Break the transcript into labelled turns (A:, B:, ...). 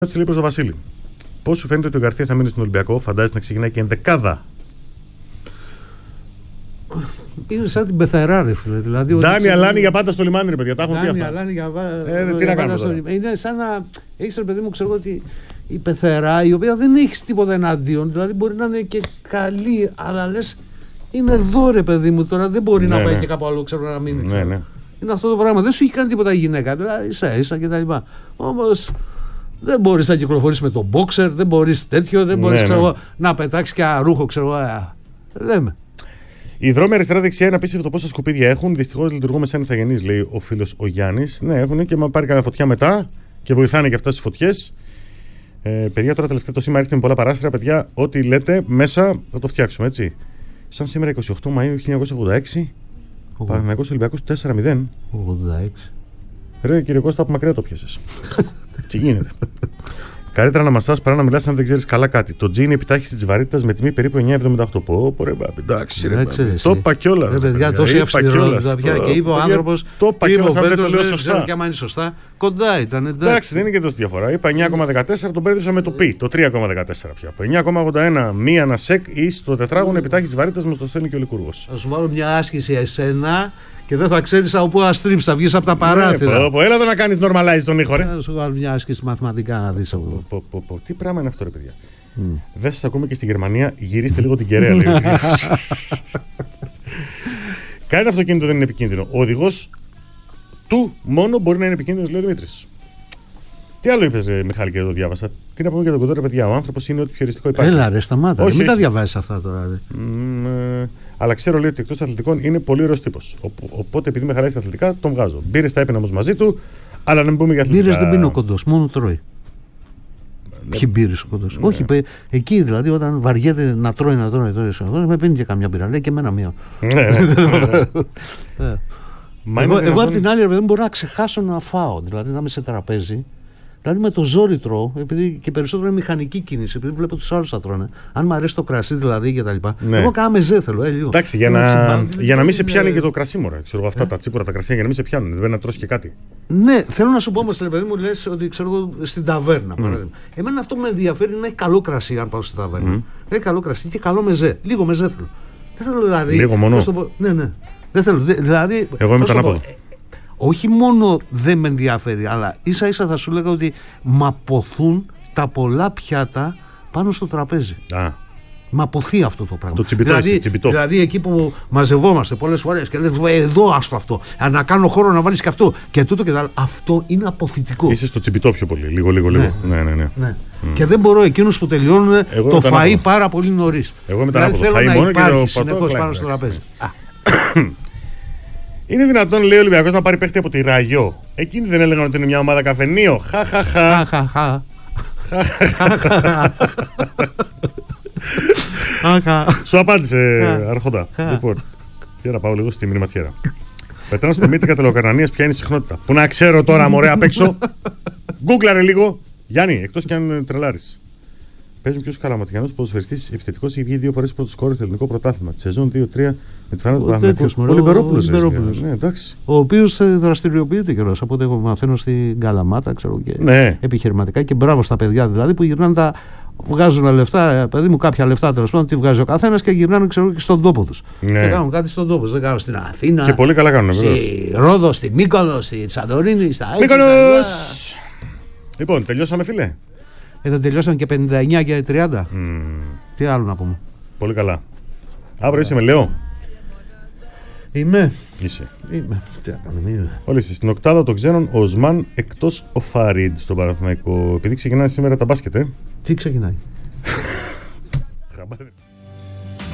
A: Έτσι λέει προς τον Βασίλη. Πώς σου φαίνεται ότι ο Γκαρθία θα μείνει στον Ολυμπιακό, φαντάζεσαι να ξεκινάει και ενδεκάδα?
B: Είναι σαν την πεθερά, ρε φίλε. Δηλαδή,
A: Ντάνι Αλάνι για πάντα στο λιμάνι, ρε παιδιά. Τα έχουν πει αυτά.
B: Ντάνι Αλάνι για
A: τι να κάνουμε τώρα.
B: Είναι σαν να έχεις, ρε παιδί μου, ξέρω ότι η πεθερά, η οποία δεν έχει τίποτα εναντίον, δηλαδή μπορεί να είναι και καλή, αλλά λες είναι εδώ, ρε παιδί μου, τώρα δεν μπορεί να πάει και κάπου άλλο, ξέρω να μείνει.
A: Ναι.
B: Είναι αυτό το πράγμα. Δεν σου έχει κάνει τίποτα η γυναίκα, δηλαδή ίσα κτλ. Όμως δεν μπορείς να κυκλοφορήσεις με τον boxer, δεν μπορείς τέτοιο, δεν μπορείς να πετάξεις και ένα ρούχο, ξέρω. Λέμε.
A: Οι δρόμοι αριστερά-δεξιά είναι απίστευτο πόσα σκουπίδια έχουν. Δυστυχώς λειτουργούμε σαν ηθαγενείς, λέει ο φίλος ο Γιάννης. Ναι, έχουν και μα πάρει κανένα φωτιά μετά και βοηθάνε και αυτά στις φωτιές. Παιδιά, τώρα τελευταία το σήμα έρχεται με πολλά παράστρα. Παιδιά, ό,τι λέτε μέσα θα το φτιάξουμε, έτσι. Σαν σήμερα 28 Μαΐου 1986, Παναθηναϊκός Ολυμπιακός 4-0.
B: 86.
A: Ρε κύριε Κώστα, από μακριά το πιάσες. Τι γίνεται. Καλύτερα να μασάς παρά να μιλάς αν δεν ξέρεις καλά κάτι. Το τζι είναι επιτάχυση της βαρύτητας με τιμή περίπου 9,78. Πω ρε μπάμπη, εντάξει ρε μπάμπη. Το είπα κιόλας.
B: Ρε παιδιά, τόση αυστηρότητα πια. Και είπε ο άνθρωπος,
A: το είπα κιόλας, αν δεν το λέω
B: σωστά.
A: σωστά.
B: Και άμα είναι σωστά, κοντά ήταν.
A: Εντάξει, δεν είναι και τόσο διαφορά. Είπα 9,14, τον πέρδιψα με το πι, το 3,14 πια. Από 9,81 μία ένα σεκ ή στο τετράγωνο επιτάχυση της βαρύτητας μου το στέλνει και ο Λικούργος.
B: Θα σου βάλω μια άσκηση εσένα. Και δεν θα ξέρεις από πού να στρίψεις, θα βγεις από τα παράθυρα.
A: Έλα εδώ να κάνεις normalize τον ήχο, ρε.
B: Θα σου βάλω μια άσκηση μαθηματικά να δεις από εδώ.
A: Τι πράγμα είναι αυτό, ρε παιδιά. Δεν σας ακούμε και στη Γερμανία, γυρίστε λίγο την κεραία, λέει. Κανένα αυτοκίνητο δεν είναι επικίνδυνο. Ο οδηγός του μόνο μπορεί να είναι επικίνδυνος, λέει ο Δημήτρης. Τι άλλο είπες, Μιχάλη, και εδώ διάβασα. Τι να πούμε για τον κοντό, ρε παιδιά. Ο άνθρωπος είναι ό,τι πιο εριστικό υπάρχει.
B: Έλα, ρε, σταμάτα. Μην τα διαβάζεις αυτά τώρα.
A: Αλλά ξέρω, λέει, ότι εκτός αθλητικών είναι πολύ ωραίος τύπος. Οπότε, επειδή με χαλάει στα αθλητικά, τον βγάζω. Μπύρες τα έπαινα όμως μαζί του, αλλά να μην πούμε για αθλητικά.
B: Μπύρες δεν πίνει ο κοντός, μόνο τρώει. Ποιοι μπύρες ο κοντός. Όχι, εκεί δηλαδή όταν βαριέται να τρώει, με πίνει και καμιά μπύρα. Λέει και εμένα μία. Εγώ απ' την άλλη δεν μπορώ να ξεχάσω να φάω. Δηλαδή να είμαι σε τραπέζι. Δηλαδή με το ζόρι τρώω, επειδή και περισσότερο είναι μηχανική κίνηση, επειδή βλέπω τους άλλους θα τρώνε. Αν μου αρέσει το κρασί δηλαδή και τα λοιπά. Εγώ κάνα μεζέ θέλω, λίγο.
A: Εντάξει, για να μην σε πιάνει και το κρασί, μωρέ. Ξέρω αυτά τα τσίπουρα, τα κρασιά για να μην σε πιάνουν. Δεν να τρως και κάτι.
B: Ναι, θέλω να σου πω όμως, παιδί μου, λες ότι ξέρω εγώ στην ταβέρνα. Παράδειγμα. Εμένα αυτό που με ενδιαφέρει είναι να έχει καλό κρασί, αν πάω στην ταβέρνα. Να έχει καλό κρασί και καλό μεζέ. Λίγο μεζέ θέλω. Δεν θέλω δηλαδή.
A: Λίγο μόνο.
B: Ναι. Δεν θέλω. Δηλαδή.
A: Εγώ είμαι ανάποδο.
B: Όχι μόνο δεν με ενδιαφέρει, αλλά ίσα ίσα θα σου λέγα ότι μ' αποθούν τα πολλά πιάτα πάνω στο τραπέζι. Μ' αποθεί αυτό το πράγμα.
A: Το τσιμπιτό,
B: δηλαδή εκεί που μαζευόμαστε πολλές φορές και λες εδώ άστο αυτό, να κάνω χώρο να βάλεις και αυτό και τούτο και τα άλλα. Αυτό είναι αποθητικό.
A: Είσαι στο τσιμπιτό πιο πολύ, λίγο. Ναι.
B: Και δεν μπορώ εκείνους που τελειώνουν το φαΐ πάρα πολύ νωρίς.
A: Εγώ με τα
B: δηλαδή θέλω να υπάρχει συνεχώς πάνω στο τραπέζι.
A: Είναι δυνατόν, λέει ο Ολυμπιακός, να πάρει παίχτη από τη Ραγιό? Εκείνοι δεν έλεγαν ότι είναι μια ομάδα καφενείο? Χαχαχα. Σου απάντησε, Αρχόντα. Λοιπόν, για να πάω λίγο στη μηνυματιέρα. Πετράνε στο μύτη κατελοκαρνανίας, ποια είναι η συχνότητα? Που να ξέρω τώρα, μωρέ, απ' έξω. Γκούγκλαρε λίγο. Γιάννη, εκτός κι αν τρελάρεις. Παίζει ο πιο καλαματιανός ποδοσφαιριστής επιθετικός, έχει βγει 2 φορές πρώτο σκόρ στο ελληνικό πρωτάθλημα. Τη σεζόν 2-3 με τη Φανάτη του Παναθηναϊκού. Ο Λιμπερόπουλος. Ναι,
B: ο οποίος δραστηριοποιείται κιόλας από ό,τι εγώ μαθαίνω στην Καλαμάτα, ξέρω και επιχειρηματικά. Και μπράβο στα παιδιά δηλαδή που γυρνάνε τα. Βγάζουν λεφτά, παιδί μου, κάποια λεφτά τέλος πάντων, τη βγάζει ο καθένας και γυρνάνε ξέρω, και στον τόπο τους. Και κάνουν κάτι στον τόπο. Δεν κάνουν στην Αθήνα.
A: Και πολύ καλά κάνουν.
B: Στη Ρόδο, στη Μύκονο, στη Σαντορίνη, στα
A: Μύκονος! Λοιπόν, τελειώσαμε, φίλε.
B: Δεν τελειώσαμε και 59 και 30. Τι άλλο να πούμε.
A: Πολύ καλά. Αύριο είσαι με Λεό.
B: Είμαι.
A: Είσαι.
B: Είμαι. Τι να κάνουμε.
A: Όλοι είσαι. Στην οκτάδα των ξένων, ο Οσμάν εκτός ο Φαρίντ στον Παναθηναϊκό. Επειδή ξεκινάει σήμερα τα μπάσκετ,
B: Τι ξεκινάει.